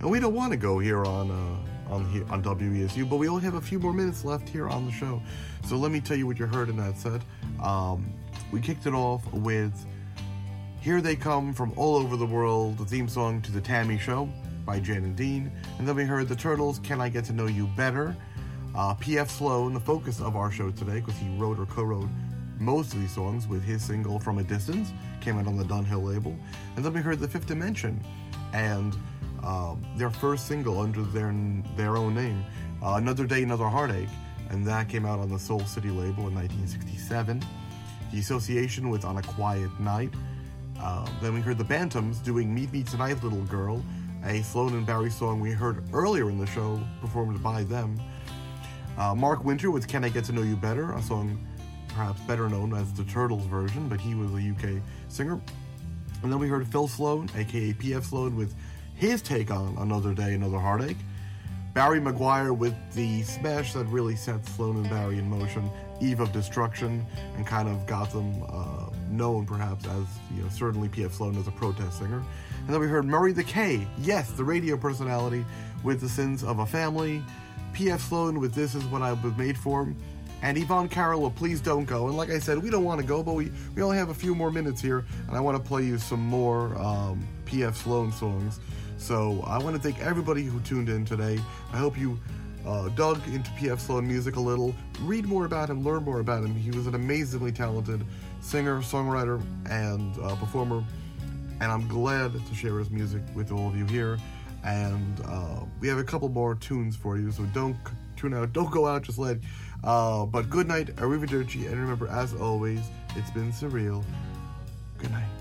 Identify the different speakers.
Speaker 1: And we don't want to go here on WESU, but we only have a few more minutes left here on the show. So let me tell you what you heard in that set. We kicked it off with Here They Come from All Over the World, the theme song to The Tammy Show by Jan and Dean. And then we heard The Turtles, Can I Get to Know You Better? P.F. Sloan, the focus of our show today, because he wrote or co-wrote most of these songs with his single From a Distance, came out on the Dunhill label. And then we heard The Fifth Dimension, and their first single under their own name, Another Day, Another Heartache, and that came out on the Soul City label in 1967. The Association with On a Quiet Night. Then we heard the Bantams doing Meet Me Tonight, Little Girl, a Sloan and Barry song we heard earlier in the show, performed by them. Mark Winter with Can I Get to Know You Better, a song perhaps better known as the Turtles version, but he was a UK singer. And then we heard Phil Sloan, aka P.F. Sloan, with his take on Another Day, Another Heartache. Barry Maguire with the smash that really set Sloan and Barry in motion, Eve of Destruction, and kind of got them known perhaps as, certainly P.F. Sloan as a protest singer. And then we heard Murray the K, yes, the radio personality, with The Sins of a Family. P.F. Sloan with This Is What I Was Made For. And Yvonne Carroll with Please Don't Go. And like I said, we don't want to go, but we only have a few more minutes here, and I want to play you some more P.F. Sloan songs. So I want to thank everybody who tuned in today. I hope you dug into P.F. Sloan music a little. Read more about him, learn more about him. He was an amazingly talented singer, songwriter, and performer. And I'm glad to share his music with all of you here. And we have a couple more tunes for you, so don't tune out, don't go out just yet. But good night, arrivederci, and remember, as always, it's been surreal. Good night.